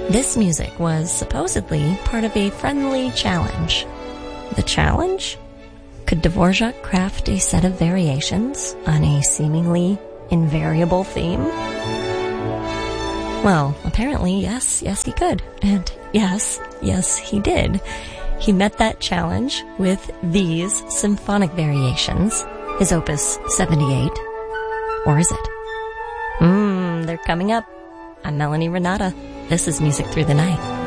This music was supposedly part of a friendly challenge. The challenge? Could Dvorak craft a set of variations on a seemingly invariable theme? Well, apparently, yes, he could. And yes, he did. He met that challenge with these symphonic variations, his opus 78. Or is it? They're coming up. I'm Melanie Renata. This is Music Through the Night.